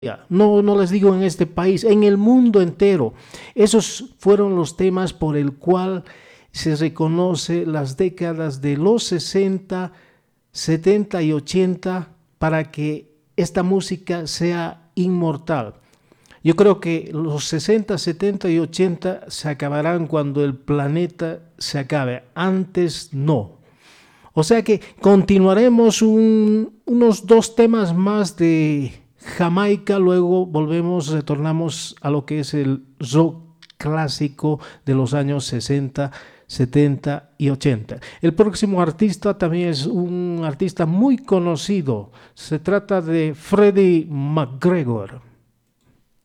no les digo en este país, en el mundo entero. Esos fueron los temas por el cual se reconoce las décadas de los 60, 70 y 80 para que esta música sea inmortal. Yo creo que los 60, 70 y 80 se acabarán cuando el planeta se acabe. Antes no. O sea que continuaremos unos 2 temas más de Jamaica, luego retornamos a lo que es el rock clásico de los años 60, 70 y 80. El próximo artista también es un artista muy conocido. Se trata de Freddie McGregor.